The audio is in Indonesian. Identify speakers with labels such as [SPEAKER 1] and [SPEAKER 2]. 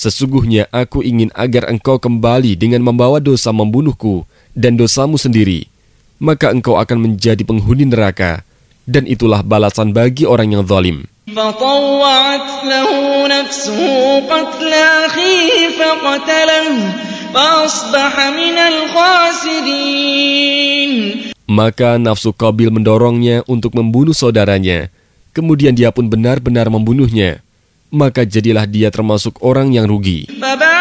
[SPEAKER 1] Sesungguhnya aku ingin agar engkau kembali dengan membawa dosa membunuhku dan dosamu sendiri. Maka engkau akan menjadi penghuni neraka. Dan itulah balasan bagi orang yang zalim.
[SPEAKER 2] فطوعت له نفسه قتل أخيه فقتله فأصبح من الخاسرين.
[SPEAKER 1] Maka nafsu Qabil mendorongnya untuk membunuh saudaranya. Kemudian dia pun benar-benar membunuhnya. Maka jadilah dia termasuk orang yang rugi.